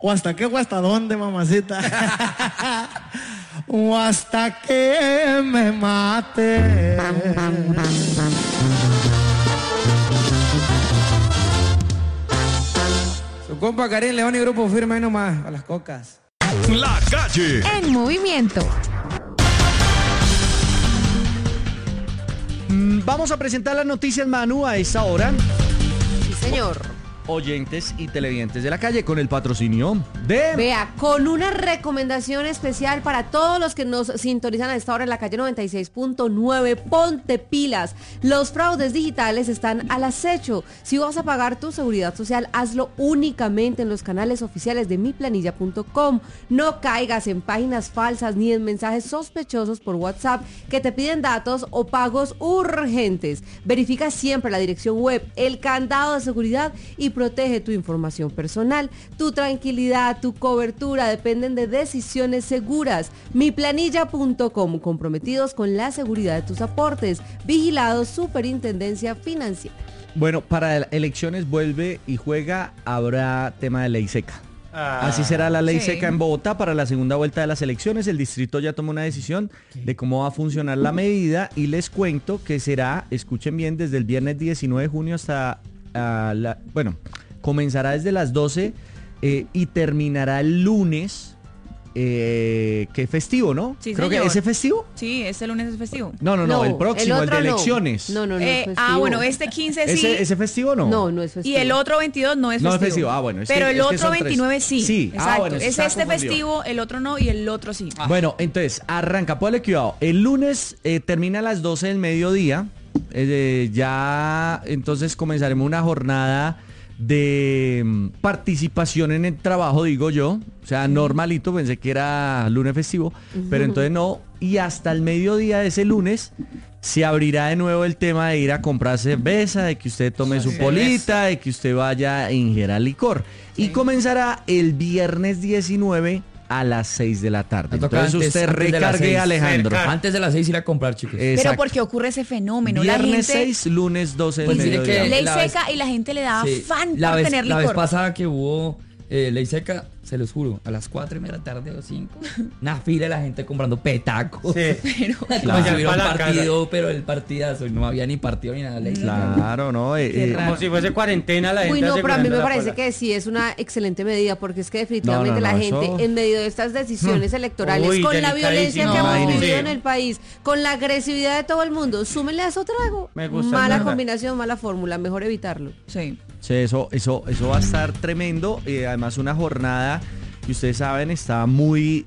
¿O hasta qué o hasta dónde, mamacita? O hasta que me mate. Su compa Karim León y Grupo Firme ahí nomás, a las cocas. La Calle. En movimiento. Vamos a presentar las noticias, Manu, a esta hora. Sí, señor. Oyentes y televidentes de La Calle con el patrocinio de... Vea, con una recomendación especial para todos los que nos sintonizan a esta hora en La Calle 96.9, ponte pilas. Los fraudes digitales están al acecho. Si vas a pagar tu seguridad social, hazlo únicamente en los canales oficiales de miplanilla.com. No caigas en páginas falsas ni en mensajes sospechosos por WhatsApp que te piden datos o pagos urgentes. Verifica siempre la dirección web, el candado de seguridad y protege tu información personal. Tu tranquilidad, tu cobertura dependen de decisiones seguras. Miplanilla.com, comprometidos con la seguridad de tus aportes. Vigilados, Superintendencia Financiera. Bueno, para elecciones vuelve y juega, habrá tema de ley seca. Así será la ley seca en Bogotá para la segunda vuelta de las elecciones. El distrito ya tomó una decisión de cómo va a funcionar la medida y les cuento que será, escuchen bien, desde el viernes 19 de junio hasta... comenzará desde las 12 y terminará el lunes, que es festivo, ¿no? Sí, creo señor. que ¿ese festivo? Sí, este lunes es festivo. No, el próximo, el de elecciones. No, es festivo. Bueno, este 15 sí. ¿Ese festivo no? No es festivo. Y el otro 22 no es festivo. No es festivo, bueno. Pero el otro son 29 tres. sí. Sí, exacto. bueno, es este festivo, el otro no y el otro sí. Bueno, entonces, arranca, ponle cuidado. El lunes termina a las 12 del mediodía. Ya, entonces comenzaremos una jornada de participación en el trabajo, digo yo. O sea, normalito, pensé que era lunes festivo, pero entonces no. Y hasta el mediodía de ese lunes se abrirá de nuevo el tema de ir a comprar cerveza, de que usted tome su polita, de que usted vaya a ingerir licor. Y comenzará el viernes 19 a las 6 de la tarde. Entonces usted recargue a Alejandro. Antes de las 6 ir a comprar, chicos. Exacto. Pero porque ocurre ese fenómeno. Viernes la gente, 6, lunes 12 Pues del mire mediodía. que ley la seca vez- y la gente le da afán La por vez, tener la licor. vez pasada que hubo ley seca, se los juro, a las 4:30 de la tarde o 5, una fila de la gente comprando petacos. Sí. Pero Como si hubiera un para la partido, pero el partidazo, y no había ni partido ni nada. Ley seca. Claro, ¿no? Como si fuese cuarentena la gente. Uy, no, pero a mí me asegurando la parece cola. que sí es una excelente medida, porque es que definitivamente No, la gente, eso- en medio de estas decisiones electorales, Uy, con la violencia que delicadísimo. hemos No, vivido sí. en el país, con la agresividad de todo el mundo, súmenle a eso trago. Me gusta, Mala es verdad. combinación, mala fórmula, mejor evitarlo. sí. Sí, eso va a estar tremendo. Además, una jornada que ustedes saben está muy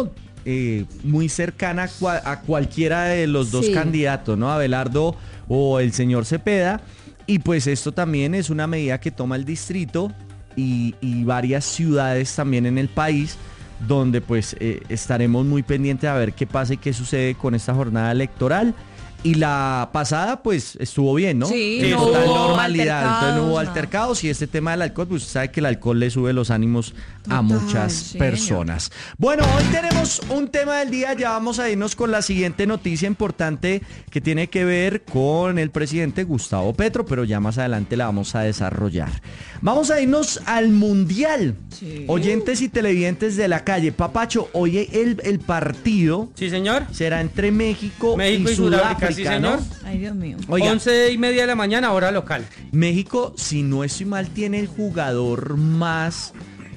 cercana a cualquiera de los dos Sí. candidatos, ¿no? Abelardo o el señor Cepeda. Y pues esto también es una medida que toma el distrito y varias ciudades también en el país, donde pues estaremos muy pendientes a ver qué pasa y qué sucede con esta jornada electoral. Y la pasada, pues, estuvo bien, ¿no? Sí, En no total hubo normalidad. Entonces no hubo altercados, altercados. Y este tema del alcohol, pues usted sabe que el alcohol le sube los ánimos a Total, muchas sí, personas. Bueno, hoy tenemos un tema del día. Ya vamos a irnos con la siguiente noticia importante que tiene que ver con el presidente Gustavo Petro, pero ya más adelante la vamos a desarrollar. Vamos a irnos al Mundial. Sí. Oyentes y televidentes de La Calle. Papacho, hoy el partido Sí, señor. será entre México México y Sudáfrica, sí, ¿no? señor. Ay, Dios mío. Oiga, 11:30 de la mañana, hora local. México, si no estoy mal, tiene el jugador más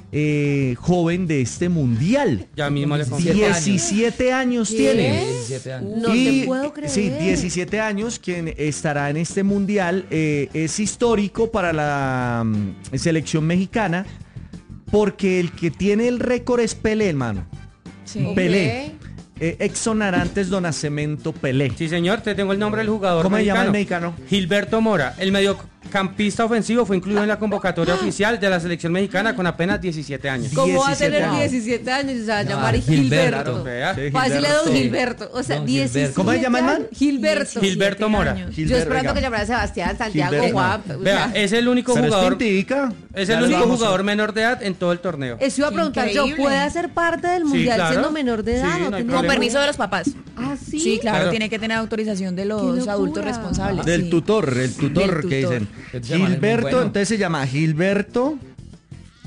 joven de este mundial. Ya mismo le confirmo. 17 años ¿Qué? tiene. 17 años. No te puedo creer. Sí, 17 años, quien estará en este mundial. Es histórico para la selección mexicana, porque el que tiene el récord es Pelé, hermano. Sí. Pelé. Exxon Arantes Donacemento Pelé. Sí, señor, te tengo el nombre del jugador. ¿Cómo se llama el mexicano? Gilberto Mora. El mediocampista ofensivo fue incluido en la convocatoria oficial de la selección mexicana con apenas 17 años. ¿Cómo va a 17 tener años. 17 años y se va a llamar Gilberto. Gilberto? Vea. Sí, Fácil de don Gilberto. Gilberto. O sea, Don 17 Gilberto. ¿Cómo se llama el man? años. Gilberto. Gilberto Mora. Yo Gilberto, esperando venga. que llamara Sebastián, Santiago, Gilberto. Juan. o Vea, sea, es el único Pero jugador. es pintica. Es Ya el les único vamos a- jugador menor de edad en todo el torneo. Eso iba a preguntar yo, Increíble. ¿puede hacer parte del mundial claro. siendo menor de edad? Sí, no hay tiene- Con problema. permiso de los papás. Ah, sí. Sí, claro, Claro. tiene que tener autorización de ¡Qué los locura! adultos responsables. Del sí. tutor, el tutor Del que tutor. dicen. Este man es muy Gilberto, bueno. entonces se llama Gilberto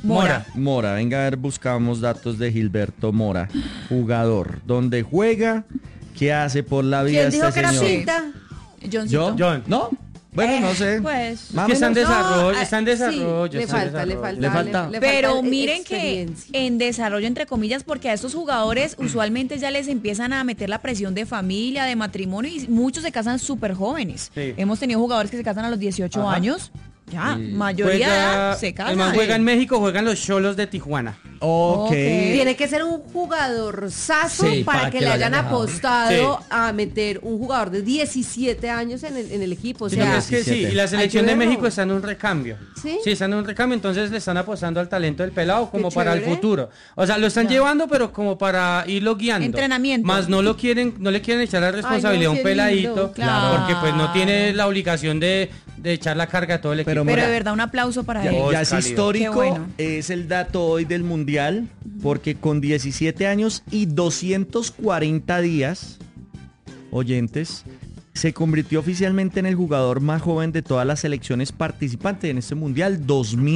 Mora. Mora, venga a ver, buscamos datos de Gilberto Mora. Jugador, ¿dónde juega? ¿Qué hace por la vida ¿Quién dijo este que era señor? pinta? Johncito. ¿Yo? John. ¿No? Bueno, no sé. Pues. Más Que o está en menos. desarrollo, No, está en sí, desarrollo. le está en falta. desarrollo. Le falta. Pero falta miren que experiencia. en desarrollo, entre comillas, porque a estos jugadores usualmente ya les empiezan a meter la presión de familia, de matrimonio, y muchos se casan súper jóvenes. Sí. Hemos tenido jugadores que se casan a los 18 Ajá. años. Ya, Sí. mayoría de edad se El man casan. juega en México, juegan los Cholos de Tijuana. Ok. Tiene que ser un jugador saso Sí, para que le lo hayan hayan dejado. apostado Sí. a meter un jugador de 17 años en el equipo. O Sino sea, que es que sí, 17. y la selección Hay de que verlo. México está en un recambio. ¿Sí? está en un recambio, entonces le están apostando al talento del pelado como Qué para el chévere. futuro. O sea, lo están llevando, pero como para irlo guiando. Entrenamiento. Más no le quieren echar la responsabilidad a qué un peladito, lindo. Claro. porque pues no tiene la obligación de echar la carga a todo el equipo. Pero Pero mira, de verdad, un aplauso para Ya, él. ya es cálido. histórico, Qué bueno. es el dato hoy del Mundial, porque con 17 años y 240 días, oyentes, se convirtió oficialmente en el jugador más joven de todas las selecciones participantes en este Mundial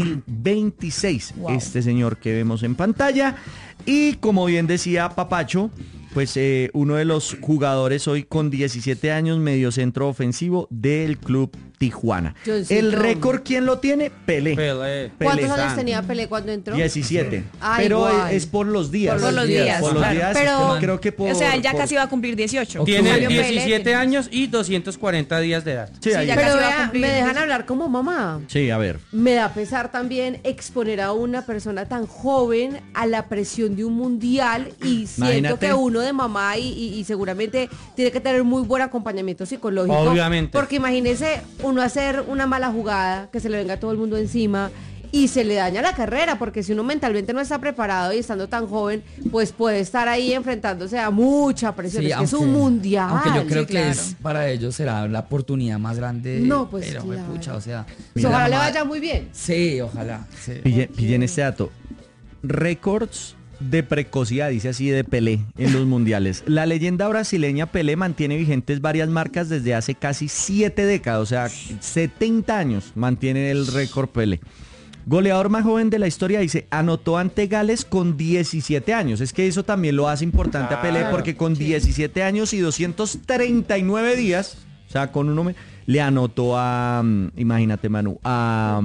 2026. Wow. Este señor que vemos en pantalla. Y como bien decía Papacho, pues uno de los jugadores hoy con 17 años, mediocentro ofensivo del club Tijuana. Johncito. El récord, ¿quién lo tiene? Pelé. Pelé. ¿cuántos Pelé. años tenía Pelé cuando entró? 17. Ah, pero igual. es por los días. Por los días, Por los claro. días. Pero- creo que por... O sea, él ya por- casi va a cumplir 18. Tiene Octavio Pelé 17 tiene- años y 240 días de edad. Sí, Sí, ahí. ya Pero casi va a vea, cumplir me dejan 18. hablar como mamá. Sí, a ver. Me da pesar también exponer a una persona tan joven a la presión de un mundial y siento Imagínate. que uno de mamá y seguramente tiene que tener muy buen acompañamiento psicológico. Obviamente. Porque imagínese uno hacer una mala jugada, que se le venga todo el mundo encima y se le daña la carrera, porque si uno mentalmente no está preparado y estando tan joven, pues puede estar ahí enfrentándose a mucha presión. Sí, es que es un mundial. Aunque yo creo sí, que claro. es para ellos será la oportunidad más grande. No, pues, pero claro. pucha, o sea. Pues ojalá la le mamá- vaya muy bien. Sí, ojalá. Sí. Pillen este dato. Récords de precocidad, dice así, de Pelé en los mundiales. La leyenda brasileña Pelé mantiene vigentes varias marcas desde hace casi 7 décadas, o sea, 70 años mantiene el récord Pelé. Goleador más joven de la historia, dice, anotó ante Gales con 17 años. Es que eso también lo hace importante a Pelé, Claro. porque con 17 años y 239 días, o sea, con uno le anotó a, imagínate Manu, a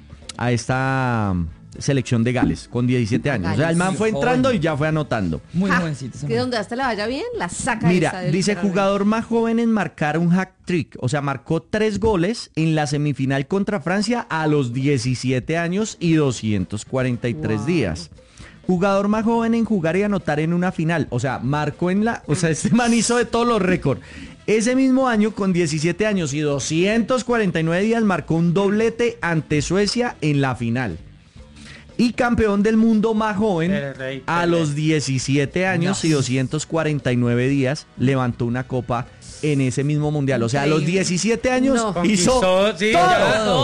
esta selección de Gales, con 17 años. O sea, el man fue Joven. entrando y ya fue anotando. Muy Ja, jovencito. ese que man. donde hasta le vaya bien, la saca esa Mira, del dice terreno. jugador más joven en marcar un hack trick, o sea, marcó 3 goles en la semifinal contra Francia a los 17 años y 243 días. Jugador más joven en jugar y anotar en una final, o sea, marcó en la, o sea, este man hizo de todos los récords. Ese mismo año, con 17 años y 249 días, marcó un doblete ante Suecia en la final. Y campeón del mundo más joven, El rey a Pelé. los 17 años y 249 días, levantó una copa en ese mismo mundial. O sea, a los Increíble. 17 años No. hizo Conquistó, sí, todo. ya.